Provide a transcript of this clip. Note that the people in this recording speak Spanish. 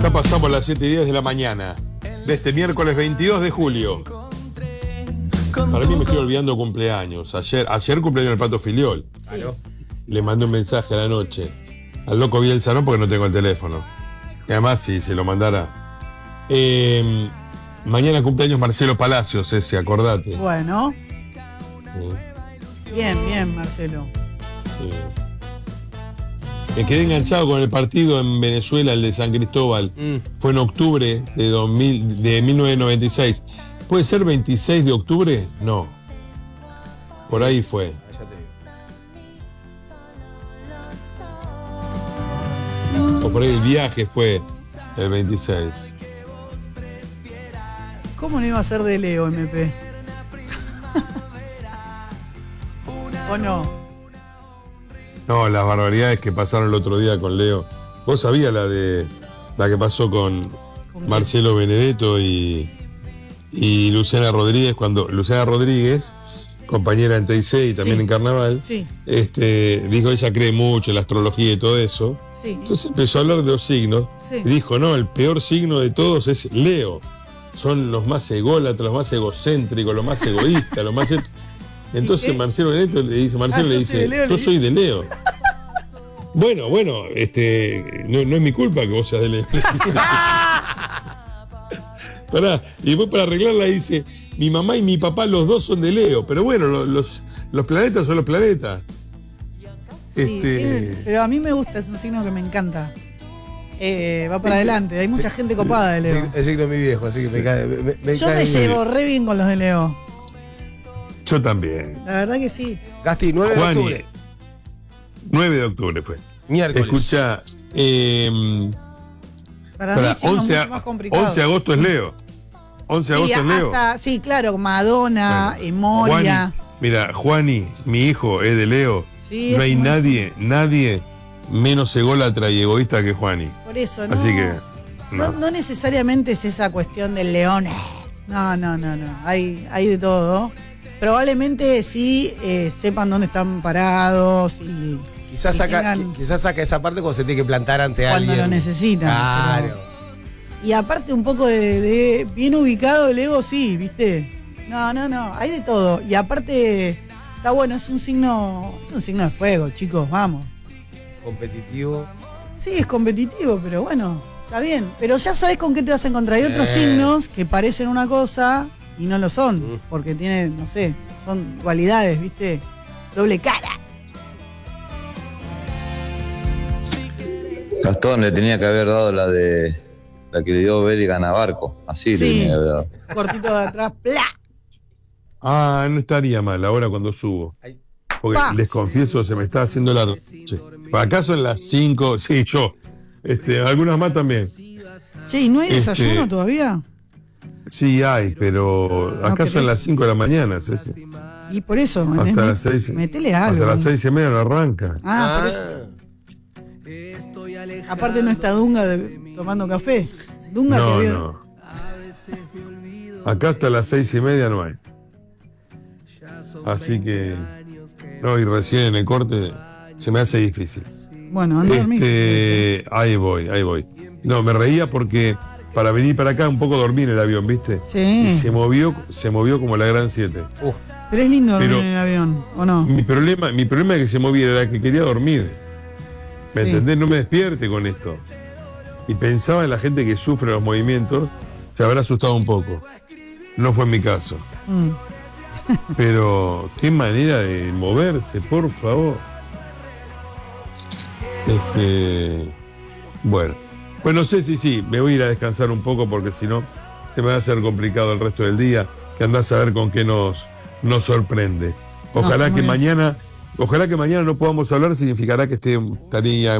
Ya pasamos las 7:10 de la mañana de este miércoles 22 de julio. Para mí me estoy olvidando cumpleaños. Ayer cumpleaños el Pato Filiol. Claro. Le mandé un mensaje a la noche. Al loco Bielsa no, porque no tengo el teléfono. Y además, si se lo mandara. Mañana cumpleaños Marcelo Palacios, acordate. Bueno. Sí. Bien, Marcelo. Sí. Me quedé enganchado con el partido en Venezuela, el de San Cristóbal. Fue en octubre de 1996. ¿Puede ser 26 de octubre? No. Por ahí fue. O por ahí el viaje fue el 26. ¿Cómo no iba a ser de Leo, MP? ¿O no? No, las barbaridades que pasaron el otro día con Leo. ¿Vos sabías la que pasó con Marcelo Benedetto y Luciana Rodríguez? Cuando Luciana Rodríguez, compañera en TIC y también en Carnaval, dijo ella cree mucho en la astrología y todo eso. Sí. Entonces empezó a hablar de los signos y dijo, no, el peor signo de todos es Leo. Son los más ególatras, los más egocéntricos, los más egoístas, los más... Entonces Marcelo Benedetto le dice, yo soy de Leo. Bueno, no es mi culpa que vos seas de Leo. Y después para arreglarla dice, mi mamá y mi papá los dos son de Leo, pero bueno, los planetas son los planetas. Sí, pero a mí me gusta, es un signo que me encanta. Va para adelante, hay mucha gente copada de Leo. El signo de mi viejo, así que Yo me llevo re bien con los de Leo. Yo también. La verdad que sí. Gasti, 9 de octubre. 9 de octubre fue. Miércoles. Escucha, para mí sí, 11 mucho más complicado. 11 de agosto es Leo. 11 de agosto es Leo. Sí, claro, Madonna, Moria. Mira, Juani, mi hijo, es de Leo. Sí, no hay nadie menos ególatra y egoísta que Juani. Por eso, ¿no? Así que. No necesariamente es esa cuestión del león. No. Hay de todo. Probablemente sí sepan dónde están parados y. Quizás saca esa parte cuando se tiene que plantar ante alguien. Cuando lo necesitan. Claro. Y aparte un poco de bien ubicado el ego, sí, ¿viste? No. Hay de todo. Y aparte, está bueno, es un signo de fuego, chicos, vamos. Competitivo. Sí, es competitivo, pero bueno, está bien. Pero ya sabes con qué te vas a encontrar. Hay otros signos que parecen una cosa y no lo son. Porque tienen, no sé, son dualidades, ¿viste? Doble cara. Gastón le tenía que haber dado la que le dio Belligan a Barco. Así le tenía que haber dado. Cortito de atrás, ¡plá! No estaría mal ahora cuando subo. Porque les confieso, se me está haciendo largo. Acá son las 5, sí, yo. Algunas más también. Che, ¿y no hay desayuno todavía? Sí hay, pero acá son las 5 de la mañana, Ceci. Y por eso, hasta las 6. Metele algo. Hasta las 6:30 no arranca. Por eso. Aparte no está Dunga tomando café. Dunga no. Acá hasta las 6:30 no hay. Así que y recién en el corte se me hace difícil. Bueno, anda a dormir. Ahí voy. No, me reía porque para venir para acá un poco dormí en el avión, ¿viste? Sí. Y se movió como la Gran 7. Pero es lindo dormir en el avión, ¿o no? Mi problema es que se movía, era que quería dormir. ¿Me entendés? No me despierte con esto. Y pensaba en la gente que sufre los movimientos, se habrá asustado un poco. No fue mi caso. Pero qué manera de moverse, por favor. Bueno, no sé si me voy a ir a descansar un poco porque si no se me va a hacer complicado el resto del día, que andás a ver con qué nos sorprende. Ojalá que mañana no podamos hablar, significará que estaría